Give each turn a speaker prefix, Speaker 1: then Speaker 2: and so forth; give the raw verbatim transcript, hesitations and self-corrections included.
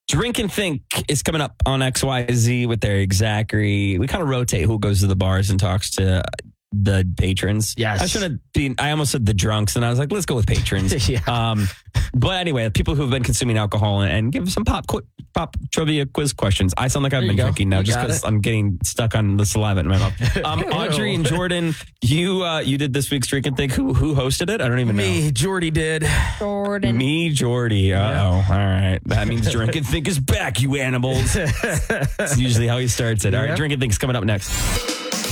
Speaker 1: Drink and Think is coming up on X Y Z with Eric Zachary. We kind of rotate who goes to the bars and talks to the patrons.
Speaker 2: Yes.
Speaker 1: I should have been, I almost said the drunks, and I was like, let's go with patrons.
Speaker 2: Yeah.
Speaker 1: um, but anyway, people who have been consuming alcohol and, and give some pop qu- pop trivia quiz questions. I sound like I've
Speaker 2: There
Speaker 1: been
Speaker 2: you go.
Speaker 1: drinking now
Speaker 2: You
Speaker 1: just
Speaker 2: got
Speaker 1: because
Speaker 2: it.
Speaker 1: I'm getting stuck on the saliva in my mouth. Um, Audrey and Jordan, you uh, you did this week's Drink and Think. Who who hosted it? I don't even know.
Speaker 2: Me, Jordy did.
Speaker 3: Jordan.
Speaker 1: Me, Jordy. Uh oh. All right. That means Drink and Think is back, you animals. That's usually how he starts it. All right.
Speaker 2: Yep.
Speaker 1: Drink and Think's coming up next.